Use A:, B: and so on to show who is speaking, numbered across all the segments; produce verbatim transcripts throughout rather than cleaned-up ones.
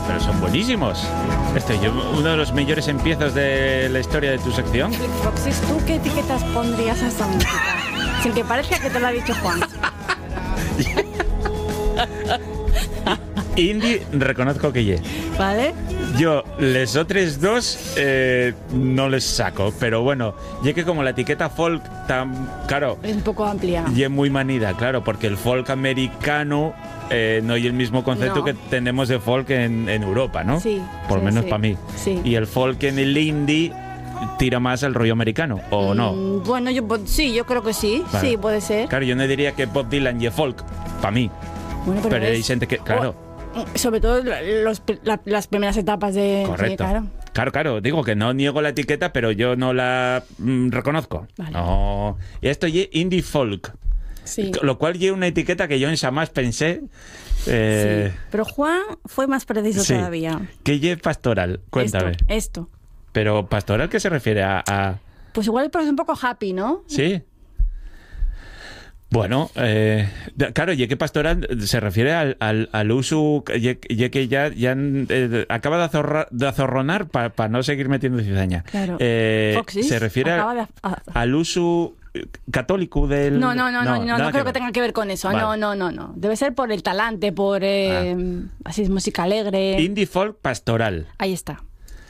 A: pero son buenísimos. Este es uno de los mejores empiezos de la historia de tu sección.
B: Foxes, ¿tú qué etiquetas pondrías a esta música? Sin que parezca que te lo ha dicho Juan.
A: Indie, reconozco que ye.
B: ¿Vale?
A: Yo, les otros dos, eh, no les saco. Pero bueno, ya que como la etiqueta folk, tan claro,
B: es un poco amplia.
A: Y es muy manida, claro, porque el folk americano eh, no hay el mismo concepto
B: no.
A: que tenemos de folk en, en Europa, ¿no?
B: Sí.
A: Por lo
B: sí,
A: menos
B: sí.
A: para mí.
B: Sí.
A: Y el folk en el indie tira más al rollo americano, ¿o
B: mm,
A: no?
B: Bueno, yo sí, yo creo que sí.
A: Vale.
B: Sí, puede ser.
A: Claro, yo no diría que Bob Dylan y folk, para mí.
B: Bueno, pero,
A: pero
B: es,
A: hay gente que, claro.
B: O, sobre todo los, la, las primeras etapas de...
A: Correcto.
B: Sí, claro.
A: Claro, claro, digo que no niego la etiqueta, pero yo no la mm, reconozco.
B: Vale.
A: No. Y esto es indie folk.
B: Sí.
A: Lo cual es una etiqueta que yo en jamás pensé. Eh,
B: sí. Pero Juan fue más preciso
A: sí.
B: todavía.
A: ¿Qué es pastoral? Cuéntame.
B: Esto, esto.
A: Pero pastoral, ¿qué se refiere a...? a...
B: Pues igual es un poco happy, ¿no?
A: Sí. Bueno, eh, claro, y que pastoral se refiere al, al, al uso, y que ya, ya eh, acaba de, azorra, de azorronar para pa no seguir metiendo cizaña.
B: Claro.
A: Eh,
B: Foxys
A: se refiere
B: acaba de...
A: a, al uso católico del...
B: No, no, no, no, no, no creo que, que tenga que ver con eso. Vale. No, no, no, no. Debe ser por el talante, por... Eh, ah. Así es, música alegre.
A: Indie folk pastoral.
B: Ahí está.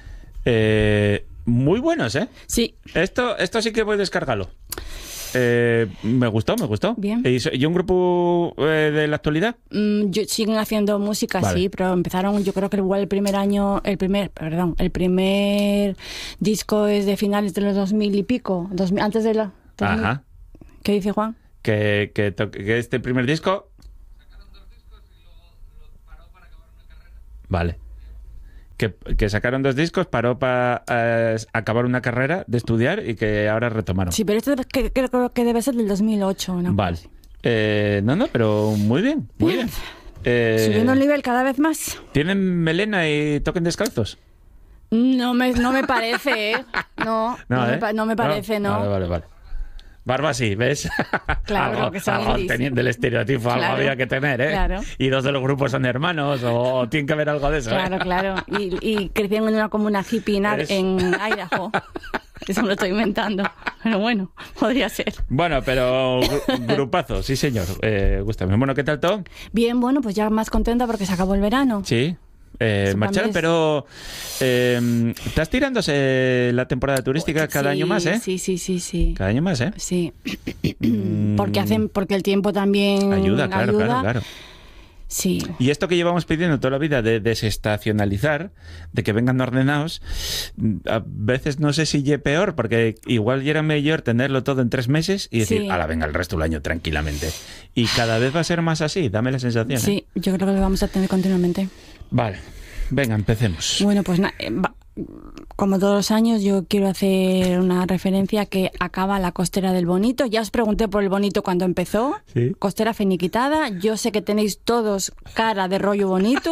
A: Eh, muy buenos, ¿eh?
B: Sí.
A: Esto, esto sí que voy a descargarlo. Eh, me gustó, me gustó.
B: Bien.
A: ¿Y, y un grupo eh, de la actualidad?
B: Mm, yo, siguen haciendo música, vale. Sí, pero empezaron, yo creo que igual el primer año, el primer, perdón, el primer disco es de finales de los dos mil y pico, dos mil, antes de la... dos mil.
A: Ajá.
B: ¿Qué dice Juan?
A: Que, que, que este primer disco...
C: Sacaron dos discos y luego lo paró para acabar una carrera.
A: Vale. Que, que sacaron dos discos, paró para eh, acabar una carrera de estudiar y que ahora retomaron.
B: Sí, pero esto que, que, creo que debe ser del dos mil ocho, ¿no?
A: Vale. Eh, no, no, pero muy bien, muy bien. bien.
B: Eh, Subiendo el nivel cada vez más.
A: ¿Tienen melena y toquen descalzos?
B: No me, no me parece, ¿eh? No, no, no,
A: ¿eh?
B: me, no me parece, no.
A: no. Vale, vale, vale. Barba sí, ¿ves?
B: Claro,
A: algo,
B: que son
A: algo teniendo el estereotipo, claro, algo había que tener, ¿eh?
B: Claro.
A: Y dos de los grupos son hermanos, o, o tiene que haber algo de eso,
B: claro,
A: ¿eh?
B: Claro, claro. Y, y crecieron en una comuna hippie ¿Eres? en Idaho. Eso me lo estoy inventando. Pero bueno, podría ser.
A: Bueno, pero grupazo, sí señor. Eh, gústame. Bueno, ¿qué tal todo?
B: Bien, bueno, pues ya más contenta porque se acabó el verano.
A: Sí. Eh, marcharon, es... pero eh, ¿estás tirándose la temporada turística
B: sí,
A: cada año más, eh?
B: Sí, sí, sí, sí.
A: Cada año más, ¿eh?
B: Sí. porque hacen, porque el tiempo también
A: ayuda, claro,
B: ayuda.
A: claro, claro.
B: Sí.
A: Y esto que llevamos pidiendo toda la vida de desestacionalizar, de que vengan ordenados, a veces no sé si ye peor, porque igual ya era mejor tenerlo todo en tres meses y decir,
B: sí.
A: ala, venga el resto del año tranquilamente. Y cada vez va a ser más así, dame la sensación.
B: Sí,
A: ¿eh?
B: yo creo que lo vamos a tener continuamente.
A: Vale, venga, empecemos.
B: Bueno, pues como todos los años yo quiero hacer una referencia que acaba la costera del Bonito. Ya os pregunté por el Bonito cuando empezó.
A: ¿Sí?
B: Costera finiquitada. Yo sé que tenéis todos cara de rollo bonito.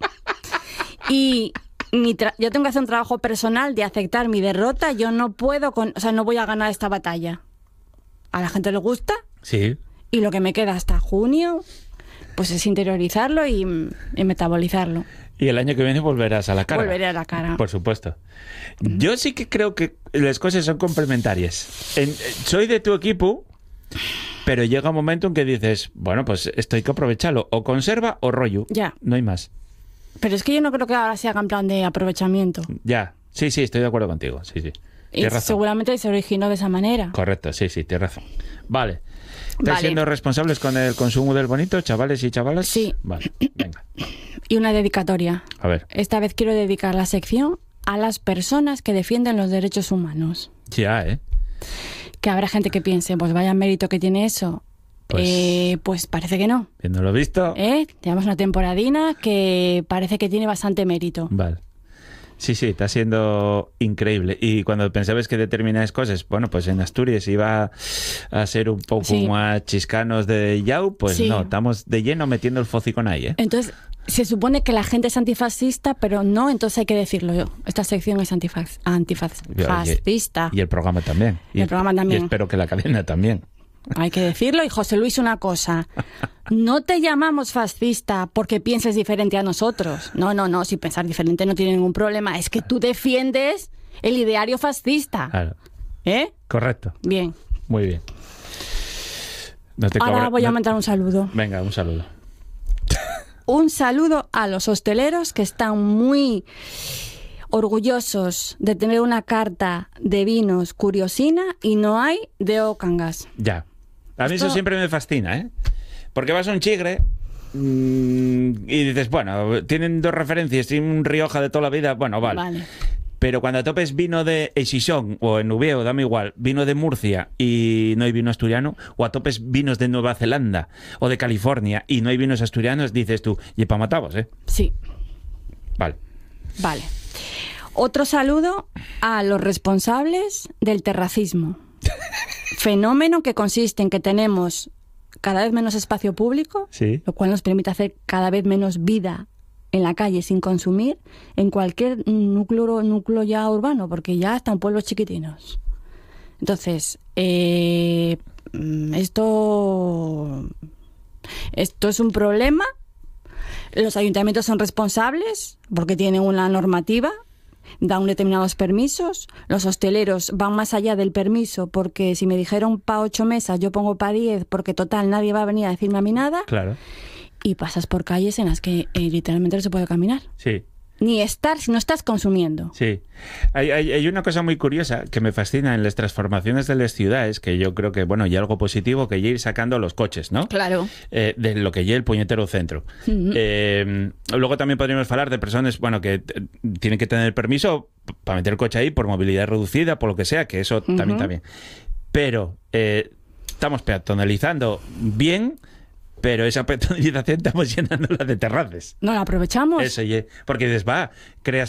B: Y mi tra- yo tengo que hacer un trabajo personal de aceptar mi derrota. Yo no puedo, con, o sea, no voy a ganar esta batalla. A la gente le gusta.
A: Sí.
B: Y lo que me queda hasta junio, pues es interiorizarlo y, y metabolizarlo.
A: Y el año que viene volverás a la cara.
B: Volveré a la cara.
A: Por supuesto. Yo sí que creo que las cosas son complementarias. En, soy de tu equipo, pero llega un momento en que dices, bueno, pues esto hay que aprovecharlo. O conserva o rollo.
B: Ya.
A: No hay más.
B: Pero es que yo no creo que ahora se haga en plan de aprovechamiento.
A: Ya. Sí, sí, estoy de acuerdo contigo. Sí, sí.
B: Y seguramente se originó de esa manera.
A: Correcto, sí, sí, tienes razón. Vale. ¿Estáis
B: vale.
A: siendo responsables con el consumo del Bonito, chavales y chavalas?
B: Sí.
A: Vale, venga.
B: Y una dedicatoria.
A: A ver.
B: Esta vez quiero dedicar la sección a las personas que defienden los derechos humanos.
A: Ya, ¿eh?
B: Que habrá gente que piense, pues vaya mérito que tiene eso. Pues, eh, pues parece que no.
A: Viéndolo visto.
B: ¿Eh? Tenemos una temporadina que parece que tiene bastante mérito.
A: Vale. Sí, sí, está siendo increíble. Y cuando pensabas que determinadas cosas, bueno, pues en Asturias iba a ser un poco
B: sí.
A: más chiscanos de Yau, pues
B: sí.
A: no, estamos de lleno metiendo el focicón ahí, ¿eh?
B: Entonces, se supone que la gente es antifascista, pero no, entonces hay que decirlo yo. Esta sección es antifaz, antifascista.
A: Y, y el programa también.
B: Y el programa también.
A: Y espero que la cadena también.
B: Hay que decirlo. Y José Luis, una cosa. No te llamamos fascista porque pienses diferente a nosotros. No, no, no. Si pensar diferente no tiene ningún problema. Es que tú defiendes el ideario fascista.
A: Claro.
B: ¿Eh?
A: Correcto.
B: Bien.
A: Muy bien. No te
B: Ahora
A: cobra-
B: voy a
A: no-
B: mandar un saludo.
A: Venga, un saludo.
B: Un saludo a los hosteleros que están muy orgullosos de tener una carta de vinos Curiosina y no hay de Ocangas.
A: Ya. A mí
B: Esto-
A: eso siempre me fascina, ¿eh? Porque vas a un chigre mm, y dices, bueno, tienen dos referencias, tienen un Rioja de toda la vida, bueno, vale.
B: Vale.
A: Pero cuando topes vino de Exixón o en Ubieo, dame igual, vino de Murcia y no hay vino asturiano, o a topes vinos de Nueva Zelanda o de California y no hay vinos asturianos, dices tú, y pa' matavos, ¿eh?
B: Sí,
A: Vale.
B: vale. Otro saludo a los responsables del terracismo. Fenómeno que consiste en que tenemos cada vez menos espacio público,
A: Sí.
B: lo cual nos permite hacer cada vez menos vida en la calle sin consumir en cualquier núcleo, núcleo ya urbano, porque ya están pueblos chiquitinos. Entonces, eh, mm, esto, esto es un problema. Los ayuntamientos son responsables porque tienen una normativa, dan determinados permisos. Los hosteleros van más allá del permiso porque si me dijeron pa' ocho mesas, yo pongo pa' diez porque total nadie va a venir a decirme a mí nada.
A: Claro.
B: Y pasas por calles en las que eh, literalmente no se puede caminar.
A: Sí.
B: Ni estar si no estás consumiendo.
A: Sí. Hay, hay, hay una cosa muy curiosa que me fascina en las transformaciones de las ciudades, que yo creo que, bueno, y algo positivo, que ya ir sacando los coches, ¿no?
B: Claro.
A: Eh, de lo que ya el puñetero centro.
B: Ujú.
A: Eh, luego también podríamos hablar de personas, bueno, que eh, tienen que tener permiso p- para meter el coche ahí por movilidad reducida, por lo que sea, que eso también
B: Ujú.
A: está bien. Pero eh, estamos peatonalizando bien, pero esa peatonalización estamos llenándola de terrazas.
B: No la aprovechamos.
A: Eso, ye. Porque dices, va, creas